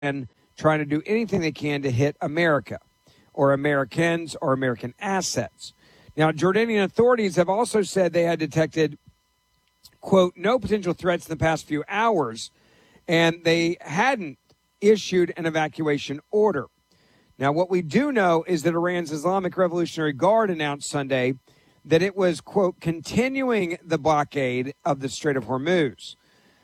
and trying to do anything they can to hit America or Americans or American assets. Now, Jordanian authorities have also said they had detected, quote, no potential threats in the past few hours, and they hadn't issued an evacuation order. Now, what we do know is that Iran's Islamic Revolutionary Guard announced Sunday that it was, quote, continuing the blockade of the Strait of Hormuz.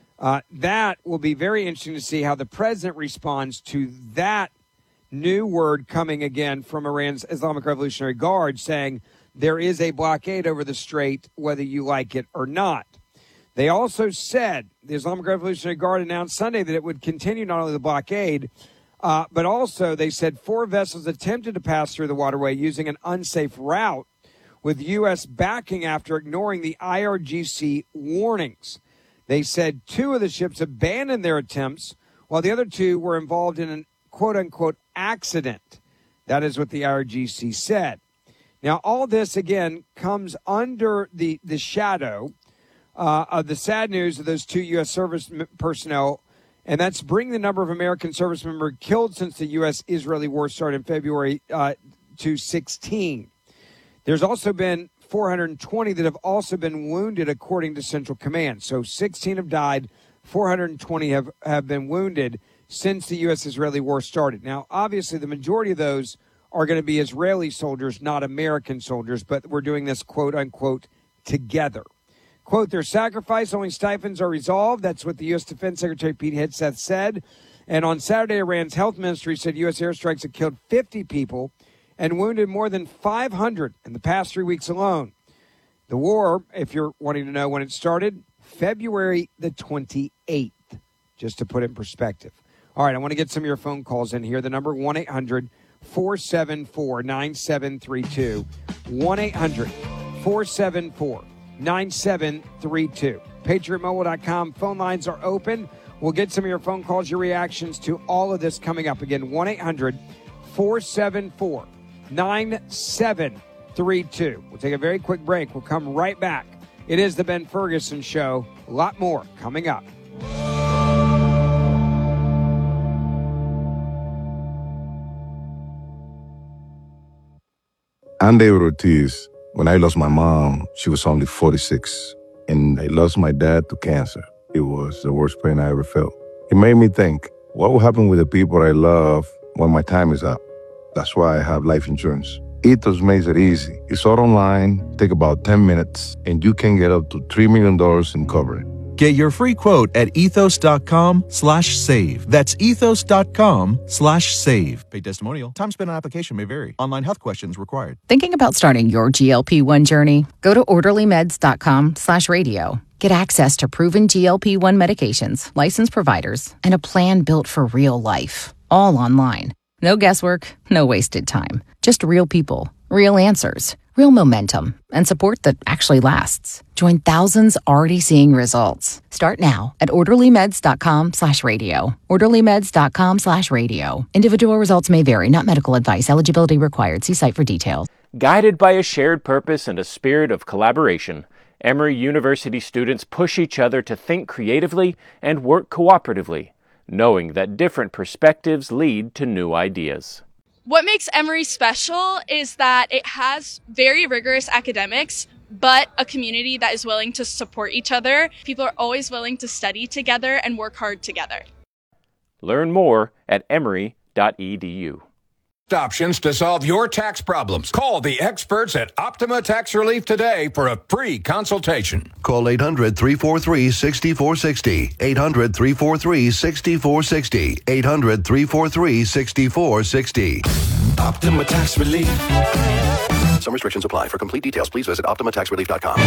That will be very interesting to see how the president responds to that new word coming again from Iran's Islamic Revolutionary Guard saying there is a blockade over the strait, whether you like it or not. They also said, the Islamic Revolutionary Guard announced Sunday that it would continue not only the blockade, but also they said 4 vessels attempted to pass through the waterway using an unsafe route, with U.S. backing after ignoring the IRGC warnings. They said 2 of the ships abandoned their attempts, while the other 2 were involved in an quote-unquote accident. That is what the IRGC said. Now, all this, again, comes under the shadow of the sad news of those 2 U.S. service personnel, and that's bringing the number of American service members killed since the U.S.-Israeli war started in February to 16. There's also been 420 that have also been wounded, according to Central Command. So 16 have died, 420 have been wounded since the U.S.-Israeli war started. Now, obviously, the majority of those are going to be Israeli soldiers, not American soldiers, but we're doing this, quote-unquote, together. Quote, their sacrifice, only stipends are resolved. That's what the U.S. Defense Secretary Pete Hegseth said. And on Saturday, Iran's health ministry said U.S. airstrikes have killed 50 people and wounded more than 500 in the past 3 weeks alone. The war, if you're wanting to know when it started, February the 28th, just to put it in perspective. All right, I want to get some of your phone calls in here. The number 1-800-474-9732. 1-800-474-9732. PatriotMobile.com. Phone lines are open. We'll get some of your phone calls, your reactions to all of this coming up. Again, 1-800-474-9732. We'll take a very quick break. We'll come right back. It is the Ben Ferguson Show. A lot more coming up. I'm David Ortiz. When I lost my mom, she was only 46. And I lost my dad to cancer. It was the worst pain I ever felt. It made me think, what will happen with the people I love when my time is up? That's why I have life insurance. Ethos makes it easy. It's all online, take about 10 minutes, and you can get up to $3 million in coverage. Get your free quote at ethos.com/save. That's ethos.com/save. Paid testimonial. Time spent on application may vary. Online health questions required. Thinking about starting your GLP-1 journey? Go to orderlymeds.com/radio. Get access to proven GLP-1 medications, licensed providers, and a plan built for real life. All online. No guesswork, no wasted time. Just real people, real answers, real momentum, and support that actually lasts. Join thousands already seeing results. Start now at orderlymeds.com/radio. orderlymeds.com/radio. Individual results may vary, not medical advice. Eligibility required. See site for details. Guided by a shared purpose and a spirit of collaboration, Emory University students push each other to think creatively and work cooperatively, knowing that different perspectives lead to new ideas. What makes Emory special is that it has very rigorous academics, but a community that is willing to support each other. People are always willing to study together and work hard together. Learn more at emory.edu. Options to solve your tax problems. Call the experts at Optima Tax Relief today for a free consultation. Call 800-343-6460. 800-343-6460. 800-343-6460. Optima Tax Relief. Some restrictions apply. For complete details, please visit OptimaTaxRelief.com.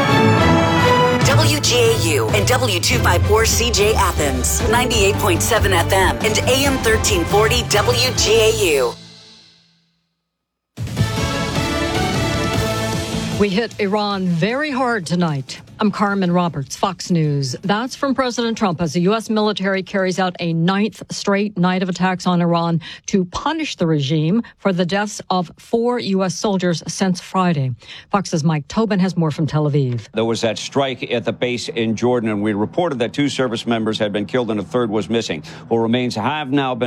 WGAU and W254CJ Athens, 98.7 FM and AM 1340 WGAU. We hit Iran very hard tonight. I'm Carmen Roberts, Fox News. That's from President Trump as the U.S. military carries out a 9th straight night of attacks on Iran to punish the regime for the deaths of 4 U.S. soldiers since Friday. Fox's Mike Tobin has more from Tel Aviv. There was that strike at the base in Jordan, and we reported that 2 service members had been killed and a third was missing. Well, remains have now been